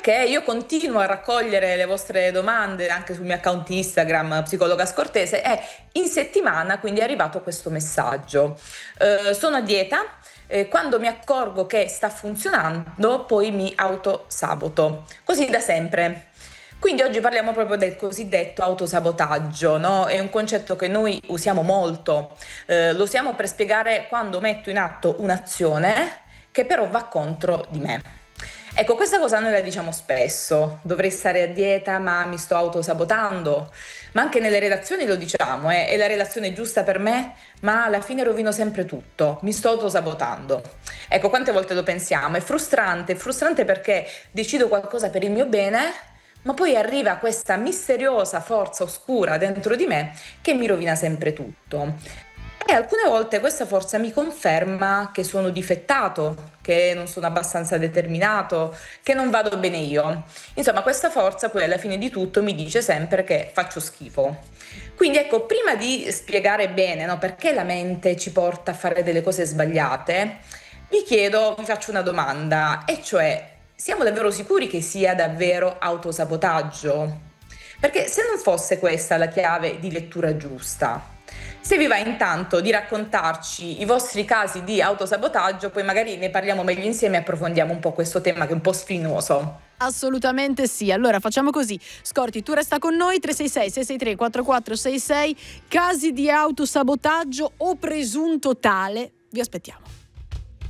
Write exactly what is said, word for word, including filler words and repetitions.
perché io continuo a raccogliere le vostre domande anche sul mio account Instagram, psicologa scortese, e in settimana quindi è arrivato questo messaggio. Eh, sono a dieta, eh, quando mi accorgo che sta funzionando poi mi autosaboto, così da sempre. Quindi oggi parliamo proprio del cosiddetto autosabotaggio, no? È un concetto che noi usiamo molto, eh, lo usiamo per spiegare quando metto in atto un'azione che però va contro di me. Ecco, questa cosa noi la diciamo spesso: dovrei stare a dieta ma mi sto autosabotando, ma anche nelle relazioni lo diciamo, eh, è la relazione giusta per me, ma alla fine rovino sempre tutto, mi sto autosabotando. Ecco, quante volte lo pensiamo, è frustrante, è frustrante perché decido qualcosa per il mio bene, ma poi arriva questa misteriosa forza oscura dentro di me che mi rovina sempre tutto. E alcune volte questa forza mi conferma che sono difettato, che non sono abbastanza determinato, che non vado bene io. Insomma, questa forza poi alla fine di tutto mi dice sempre che faccio schifo. Quindi ecco, prima di spiegare bene, no, perché la mente ci porta a fare delle cose sbagliate, vi chiedo, vi faccio una domanda, e cioè: siamo davvero sicuri che sia davvero autosabotaggio? Perché se non fosse questa la chiave di lettura giusta, se vi va intanto di raccontarci i vostri casi di autosabotaggio, poi magari ne parliamo meglio insieme e approfondiamo un po' questo tema che è un po' spinoso. Assolutamente sì. Allora facciamo così: Scorti, tu resta con noi. Tre sei sei sei sei tre quattro quattro sei sei, casi di autosabotaggio o presunto tale, vi aspettiamo.